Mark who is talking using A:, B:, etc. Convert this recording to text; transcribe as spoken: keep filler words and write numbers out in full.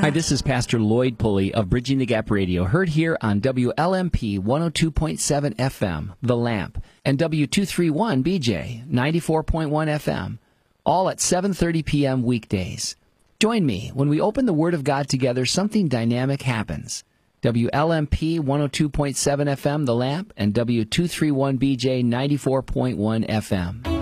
A: Hi, this is Pastor Lloyd Pulley of Bridging the Gap Radio, heard here on W L M P one oh two point seven F M, The Lamp, and W two thirty-one B J, ninety-four point one F M, all at seven thirty p.m. weekdays. Join me when we open the Word of God together. Something dynamic happens. W L M P one oh two point seven F M, The Lamp, and W two thirty-one B J, ninety-four point one F M.